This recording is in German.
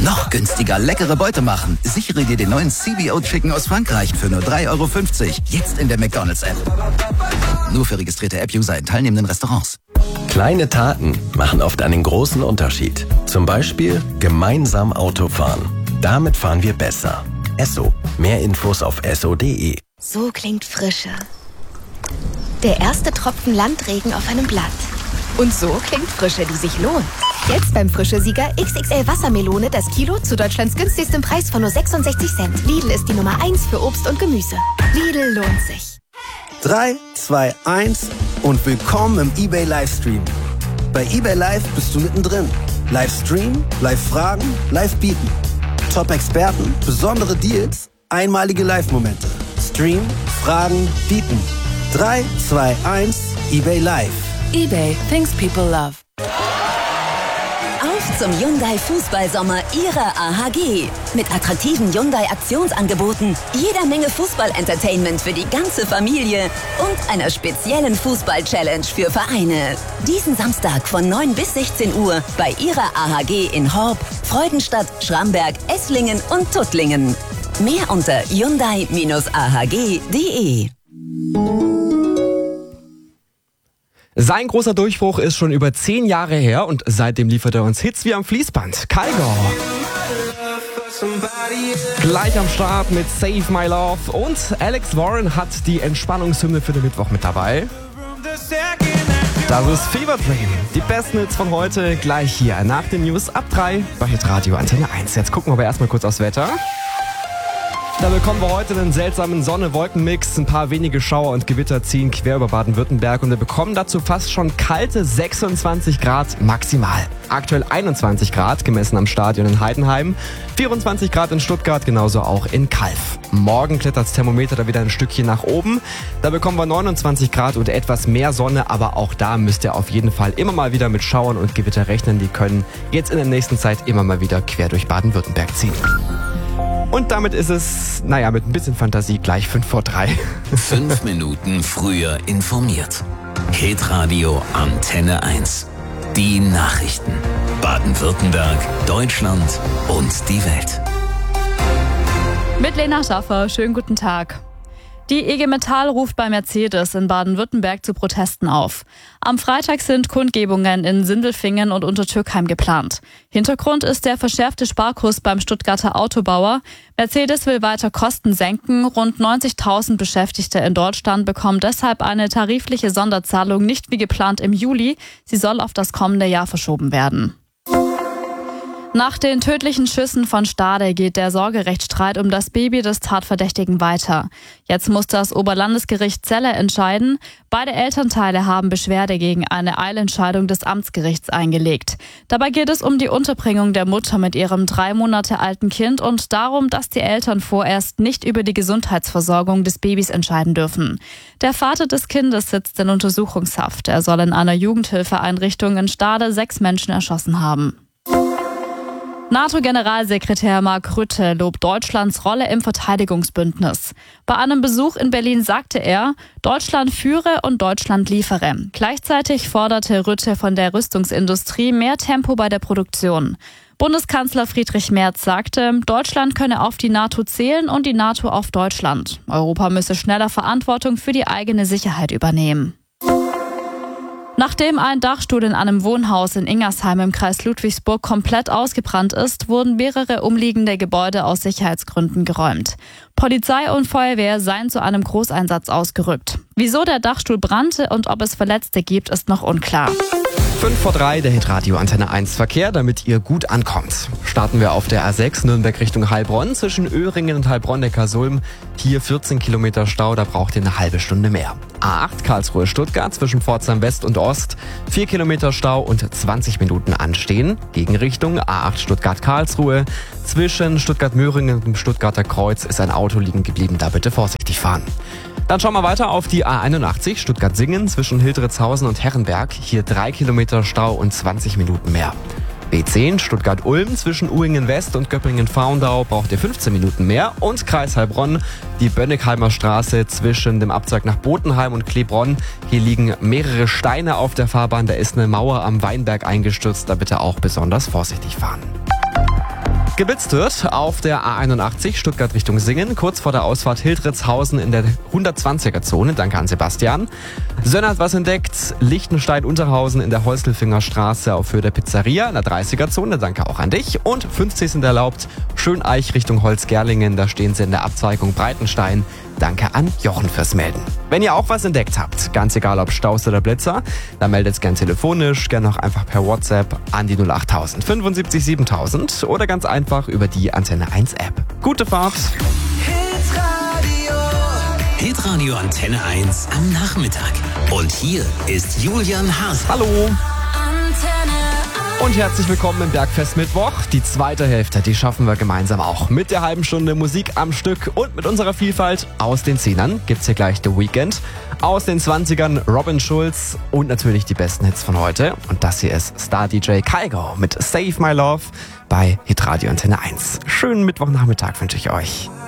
Noch günstiger leckere Beute machen. Sichere dir den neuen CBO Chicken aus Frankreich für nur 3,50 €. Jetzt in der McDonald's-App. Nur für registrierte App-User in teilnehmenden Restaurants. Kleine Taten machen oft einen großen Unterschied. Zum Beispiel gemeinsam Auto fahren. Damit fahren wir besser. Esso. Mehr Infos auf esso.de. So klingt Frische. Der erste Tropfen Landregen auf einem Blatt. Und so klingt Frische, die sich lohnt. Jetzt beim Frische-Sieger XXL Wassermelone das Kilo zu Deutschlands günstigstem Preis von nur 66 Cent. Lidl ist die Nummer 1 für Obst und Gemüse. Lidl lohnt sich. 3, 2, 1 und willkommen im eBay Livestream. Bei eBay Live bist du mittendrin. Livestream, Live-Fragen, Live-Bieten. Top-Experten, besondere Deals, einmalige Live-Momente. Stream, Fragen, Bieten. 3, 2, 1, eBay Live. eBay, things people love. Auf zum Hyundai Fußballsommer ihrer AHG. Mit attraktiven Hyundai Aktionsangeboten, jeder Menge Fußball-Entertainment für die ganze Familie und einer speziellen Fußball-Challenge für Vereine. Diesen Samstag von 9 bis 16 Uhr bei ihrer AHG in Horb, Freudenstadt, Schramberg, Esslingen und Tuttlingen. Mehr unter hyundai-ahg.de. Sein großer Durchbruch ist schon über 10 Jahre her und seitdem liefert er uns Hits wie am Fließband. Kygo. Gleich am Start mit Save My Love und Alex Warren hat die Entspannungshymne für den Mittwoch mit dabei. Das ist Fever Dream. Die besten Hits von heute gleich hier nach den News ab 3 bei Hitradio Antenne 1. Jetzt gucken wir aber erstmal kurz aufs Wetter. Da bekommen wir heute einen seltsamen Sonne-Wolken-Mix. Ein paar wenige Schauer und Gewitter ziehen quer über Baden-Württemberg und wir bekommen dazu fast schon kalte 26 Grad maximal. Aktuell 21 Grad gemessen am Stadion in Heidenheim, 24 Grad in Stuttgart, genauso auch in Calw. Morgen klettert das Thermometer da wieder ein Stückchen nach oben. Da bekommen wir 29 Grad und etwas mehr Sonne, aber auch da müsst ihr auf jeden Fall immer mal wieder mit Schauern und Gewitter rechnen. Die können jetzt in der nächsten Zeit immer mal wieder quer durch Baden-Württemberg ziehen. Und damit ist es, mit ein bisschen Fantasie gleich 5 vor 3. 5 Minuten früher informiert. Hitradio Antenne 1. Die Nachrichten. Baden-Württemberg, Deutschland und die Welt. Mit Lena Schaffer, schönen guten Tag. Die IG Metall ruft bei Mercedes in Baden-Württemberg zu Protesten auf. Am Freitag sind Kundgebungen in Sindelfingen und Untertürkheim geplant. Hintergrund ist der verschärfte Sparkurs beim Stuttgarter Autobauer. Mercedes will weiter Kosten senken. Rund 90.000 Beschäftigte in Deutschland bekommen deshalb eine tarifliche Sonderzahlung nicht wie geplant im Juli. Sie soll auf das kommende Jahr verschoben werden. Nach den tödlichen Schüssen von Stade geht der Sorgerechtsstreit um das Baby des Tatverdächtigen weiter. Jetzt muss das Oberlandesgericht Celle entscheiden. Beide Elternteile haben Beschwerde gegen eine Eilentscheidung des Amtsgerichts eingelegt. Dabei geht es um die Unterbringung der Mutter mit ihrem 3 Monate alten Kind und darum, dass die Eltern vorerst nicht über die Gesundheitsversorgung des Babys entscheiden dürfen. Der Vater des Kindes sitzt in Untersuchungshaft. Er soll in einer Jugendhilfeeinrichtung in Stade 6 Menschen erschossen haben. NATO-Generalsekretär Mark Rutte lobt Deutschlands Rolle im Verteidigungsbündnis. Bei einem Besuch in Berlin sagte er, Deutschland führe und Deutschland liefere. Gleichzeitig forderte Rutte von der Rüstungsindustrie mehr Tempo bei der Produktion. Bundeskanzler Friedrich Merz sagte, Deutschland könne auf die NATO zählen und die NATO auf Deutschland. Europa müsse schneller Verantwortung für die eigene Sicherheit übernehmen. Nachdem ein Dachstuhl in einem Wohnhaus in Ingersheim im Kreis Ludwigsburg komplett ausgebrannt ist, wurden mehrere umliegende Gebäude aus Sicherheitsgründen geräumt. Polizei und Feuerwehr seien zu einem Großeinsatz ausgerückt. Wieso der Dachstuhl brannte und ob es Verletzte gibt, ist noch unklar. 5 vor 3, der Hitradio Antenne 1 Verkehr, damit ihr gut ankommt. Starten wir auf der A6 Nürnberg Richtung Heilbronn zwischen Öhringen und Heilbronn-Neckarsulm. Hier 14 Kilometer Stau, da braucht ihr eine halbe Stunde mehr. A8 Karlsruhe-Stuttgart zwischen Pforzheim West und Ost. 4 Kilometer Stau und 20 Minuten anstehen. Gegenrichtung A8 Stuttgart-Karlsruhe. Zwischen Stuttgart-Möhringen und dem Stuttgarter Kreuz ist ein Auto liegen geblieben, da bitte vorsichtig fahren. Dann schauen wir weiter auf die A81 Stuttgart-Singen zwischen Hildritzhausen und Herrenberg. Hier 3 Kilometer Stau und 20 Minuten mehr. B10 Stuttgart-Ulm zwischen Uhingen West und Göppingen-Faundau braucht ihr 15 Minuten mehr. Und Kreis Heilbronn, die Bönneckheimer Straße zwischen dem Abzweig nach Botenheim und Klebronn. Hier liegen mehrere Steine auf der Fahrbahn, da ist eine Mauer am Weinberg eingestürzt, da bitte auch besonders vorsichtig fahren. Geblitzt wird auf der A81 Stuttgart Richtung Singen, kurz vor der Ausfahrt Hildritzhausen in der 120er-Zone. Danke an Sebastian. Sönner hat was entdeckt. Lichtenstein-Unterhausen in der Häuselfinger Straße auf Höhe der Pizzeria in der 30er-Zone. Danke auch an dich. Und 50 sind erlaubt. Schöneich Richtung Holzgerlingen. Da stehen sie in der Abzweigung Breitenstein. Danke an Jochen fürs Melden. Wenn ihr auch was entdeckt habt, ganz egal ob Staus oder Blitzer, dann meldet es gern telefonisch, gern auch einfach per WhatsApp an die 08000 75 7000 oder ganz einfach über die Antenne 1 App. Gute Fahrt! Hitradio Antenne 1 am Nachmittag. Und hier ist Julian Haas. Hallo! Und herzlich willkommen im Bergfest Mittwoch. Die zweite Hälfte, die schaffen wir gemeinsam auch. Mit der halben Stunde Musik am Stück und mit unserer Vielfalt. Aus den 10ern gibt's hier gleich The Weeknd. Aus den 20ern Robin Schulz und natürlich die besten Hits von heute. Und das hier ist Star-DJ Kygo mit Save My Love bei Hitradio Antenne 1. Schönen Mittwochnachmittag wünsche ich euch.